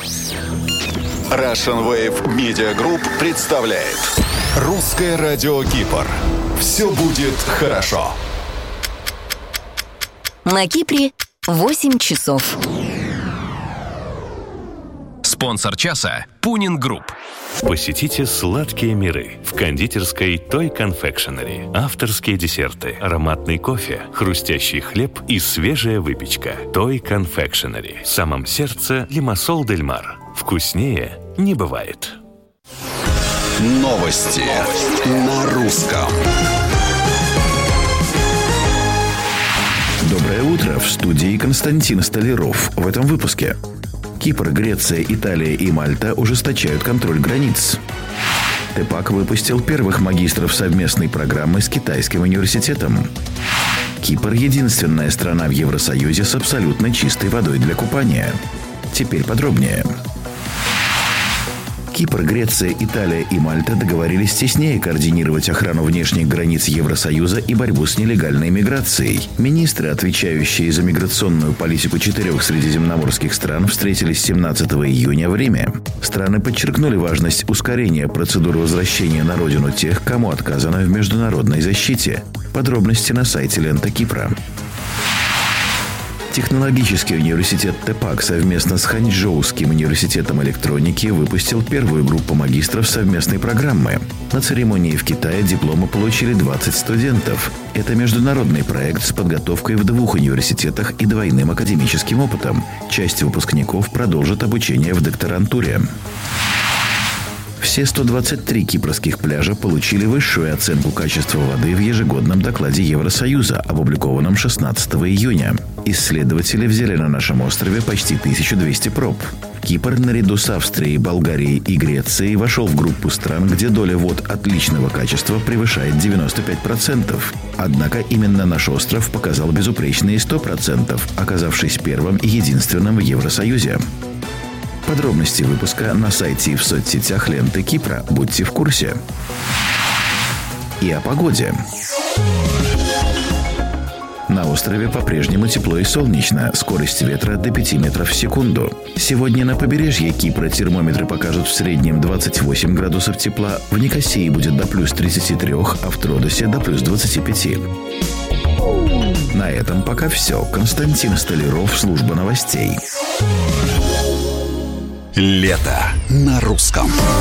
Russian Wave Media Group представляет Русское радио Кипр. Все будет хорошо. На Кипре 8 часов. Спонсор часа – Пунин Групп. Посетите сладкие миры в кондитерской Той Confectionery. Авторские десерты, ароматный кофе, хрустящий хлеб и свежая выпечка. Той Confectionery. В самом сердце Лимассол дель Мар. Вкуснее не бывает. Новости на русском. Доброе утро. В студии Константин Столяров. В этом выпуске. Кипр, Греция, Италия и Мальта ужесточают контроль границ. ТЭПАК выпустил первых магистров совместной программы с китайским университетом. Кипр – единственная страна в Евросоюзе с абсолютно чистой водой для купания. Теперь подробнее. Кипр, Греция, Италия и Мальта договорились теснее координировать охрану внешних границ Евросоюза и борьбу с нелегальной миграцией. Министры, отвечающие за миграционную политику 4 средиземноморских стран, встретились 17 июня в Риме. Страны подчеркнули важность ускорения процедуры возвращения на родину тех, кому отказано в международной защите. Подробности на сайте Лента Кипра. Технологический университет ТЭПАК совместно с Ханчжоуским университетом электроники выпустил первую группу магистров совместной программы. На церемонии в Китае дипломы получили 20 студентов. Это международный проект с подготовкой в 2 университетах и двойным академическим опытом. Часть выпускников продолжит обучение в докторантуре. Все 123 кипрских пляжа получили высшую оценку качества воды в ежегодном докладе Евросоюза, опубликованном 16 июня. Исследователи взяли на нашем острове почти 1200 проб. Кипр наряду с Австрией, Болгарией и Грецией вошел в группу стран, где доля вод отличного качества превышает 95%. Однако именно наш остров показал безупречные 100%, оказавшись первым и единственным в Евросоюзе. Подробности выпуска на сайте и в соцсетях Ленты Кипра. Будьте в курсе. И о погоде. На острове по-прежнему тепло и солнечно. Скорость ветра до 5 метров в секунду. Сегодня на побережье Кипра термометры покажут в среднем 28 градусов тепла. В Никосии будет до плюс 33, а в Тродосе до плюс 25. На этом пока все. Константин Столяров, служба новостей. Лето на русском.